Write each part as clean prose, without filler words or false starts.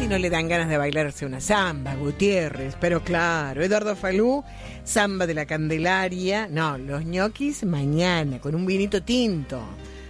y no le dan ganas de bailarse una samba, Gutiérrez, pero claro, Eduardo Falú, samba de la Candelaria, no, los ñoquis mañana, con un vinito tinto,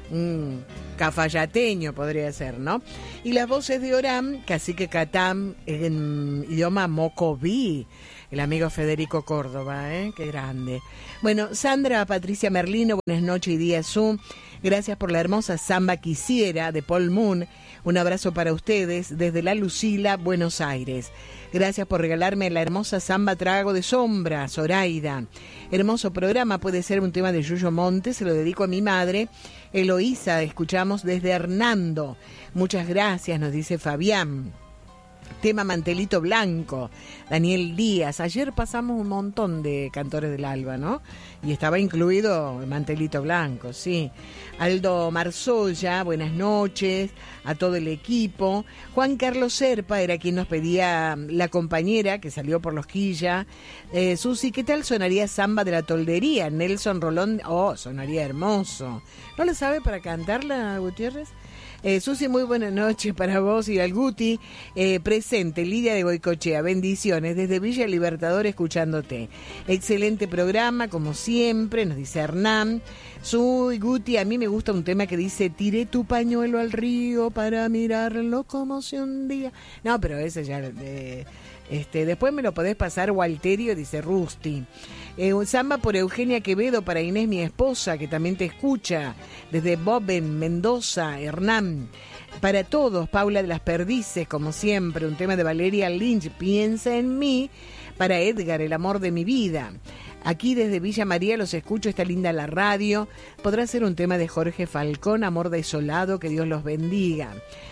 cafayateño podría ser, ¿no? Y las voces de Orán, Cacique Catam, en idioma mocoví, el amigo Federico Córdoba, qué grande. Bueno, Sandra Patricia Merlino, buenas noches y día Zoom. Gracias por la hermosa samba Quisiera de Paul Moon. Un abrazo para ustedes desde La Lucila, Buenos Aires. Gracias por regalarme la hermosa samba Trago de Sombra, Zoraida. Hermoso programa, puede ser un tema de Yuyo Montes, se lo dedico a mi madre, Eloísa, escuchamos desde Hernando. Muchas gracias, nos dice Fabián. Tema Mantelito Blanco, Daniel Díaz. Ayer pasamos un montón de cantores del Alba, ¿no? Y estaba incluido Mantelito Blanco, sí. Aldo Marzoya, buenas noches a todo el equipo. Juan Carlos Serpa era quien nos pedía La Compañera, que salió por los Quilla. Susi, ¿qué tal sonaría Samba de la Toldería? Nelson Rolón, sonaría hermoso. ¿No lo sabe para cantarla, Gutiérrez? Susi, muy buenas noches para vos y al Guti. Presente, Lidia de Goicochea, bendiciones desde Villa Libertador escuchándote. Excelente programa, como siempre, nos dice Hernán. Soy Guti, a mí me gusta un tema que dice: tiré tu pañuelo al río para mirarlo como si un día... No, pero ese ya... después me lo podés pasar, Walterio, dice Rusti. Samba por Eugenia Quevedo para Inés, mi esposa, que también te escucha, desde Boben, Mendoza, Hernán. Para todos, Paula de las Perdices, como siempre, un tema de Valeria Lynch, Piensa en mí, para Edgar, el amor de mi vida. Aquí desde Villa María los escucho, está linda la radio. Podrá ser un tema de Jorge Falcón, Amor desolado, que Dios los bendiga.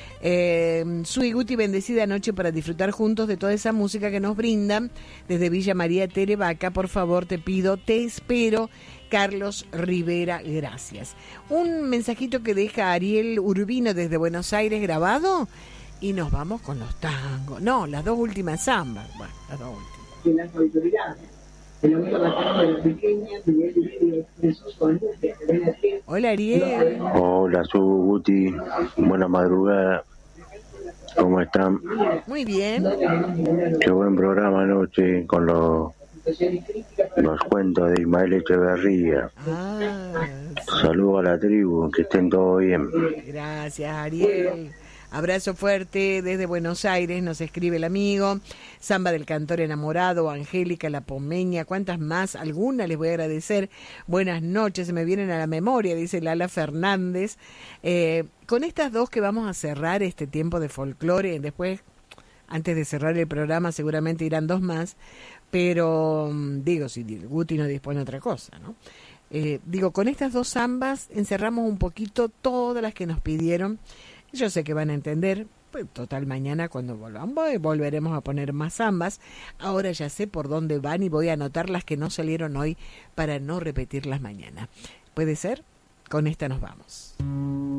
Sui Guti, bendecida noche para disfrutar juntos de toda esa música que nos brindan desde Villa María Terevaca. Por favor, te pido, te espero. Carlos Rivera, gracias. Un mensajito que deja Ariel Urbino desde Buenos Aires grabado y nos vamos con los tangos. No, las dos últimas zambas. Bueno, las dos últimas. De las autoridades. El amigo Matano de la Pequeña, hola Ariel. Hola Guti, buena madrugada. ¿Cómo están? Muy bien. Qué buen programa anoche con los cuentos de Ismael Echeverría. Saludos a la tribu, que estén todos bien. Gracias Ariel. Abrazo fuerte desde Buenos Aires, nos escribe el amigo. Samba del Cantor Enamorado, Angélica La Pomeña, ¿cuántas más? Algunas les voy a agradecer. Buenas noches, se me vienen a la memoria, dice Lala Fernández. Con estas dos que vamos a cerrar este tiempo de folclore, después, antes de cerrar el programa, seguramente irán dos más, pero digo, si Guti no dispone de otra cosa, ¿no? Con estas dos zambas encerramos un poquito todas las que nos pidieron. Yo sé que van a entender, pues total mañana cuando volvamos volveremos a poner más zambas. Ahora ya sé por dónde van y voy a anotar las que no salieron hoy para no repetirlas mañana. ¿Puede ser? Con esta nos vamos.